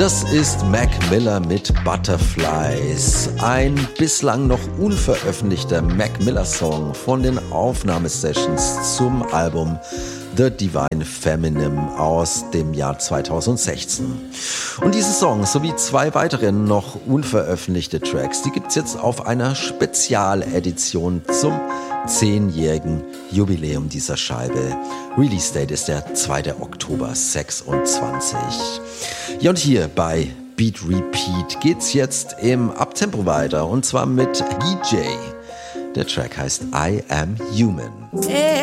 Das ist Mac Miller mit Butterflies, ein bislang noch unveröffentlichter Mac Miller Song von den Aufnahmesessions zum Album The Divine Feminine aus dem Jahr 2016. Und diese Songs sowie zwei weitere noch unveröffentlichte Tracks, die gibt's jetzt auf einer Spezialedition zum 10-jährigen Jubiläum dieser Scheibe. Release Date ist der 2. Oktober 26. Ja, und hier bei Beat Repeat geht's jetzt im Abtempo weiter, und zwar mit DJ. Der Track heißt I Am Human.